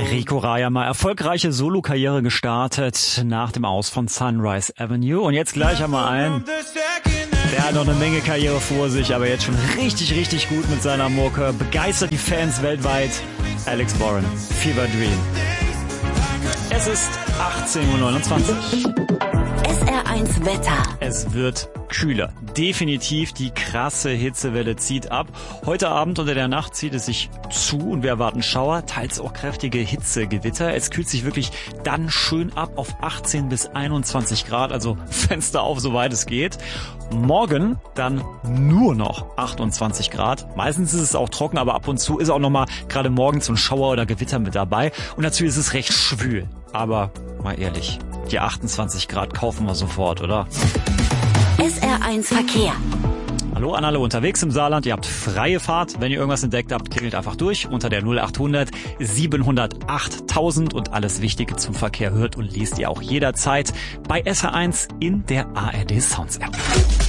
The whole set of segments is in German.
Rico Rayama, erfolgreiche Solo-Karriere gestartet nach dem Aus von Sunrise Avenue. Und jetzt gleich einmal ein. Der hat noch eine Menge Karriere vor sich, aber jetzt schon richtig, richtig gut mit seiner Mucke. Begeistert die Fans weltweit. Alex Warren, Fever Dream. Es ist 18:29 Uhr. SR1 Wetter. Es wird kühler. Definitiv, die krasse Hitzewelle zieht ab. Heute Abend unter der Nacht zieht es sich zu und wir erwarten Schauer, teils auch kräftige Hitzegewitter. Es kühlt sich wirklich dann schön ab auf 18 bis 21 Grad, also Fenster auf, soweit es geht. Morgen dann nur noch 28 Grad. Meistens ist es auch trocken, aber ab und zu ist auch nochmal gerade morgens so ein Schauer oder Gewitter mit dabei. Und dazu ist es recht schwül. Aber mal ehrlich, die 28 Grad kaufen wir sofort, oder? SR1 Verkehr. Hallo an alle unterwegs im Saarland. Ihr habt freie Fahrt. Wenn ihr irgendwas entdeckt habt, klingelt einfach durch unter der 0800 708 1000 und alles Wichtige zum Verkehr hört und liest ihr auch jederzeit bei SR1 in der ARD Sounds App.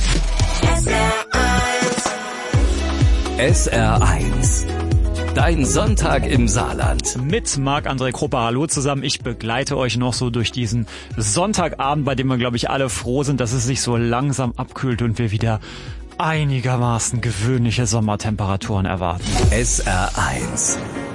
SR1. Dein Sonntag im Saarland. Mit Marc-André Krupper, hallo zusammen. Ich begleite euch noch so durch diesen Sonntagabend, bei dem wir, glaube ich, alle froh sind, dass es sich so langsam abkühlt und wir wieder einigermaßen gewöhnliche Sommertemperaturen erwarten. SR1.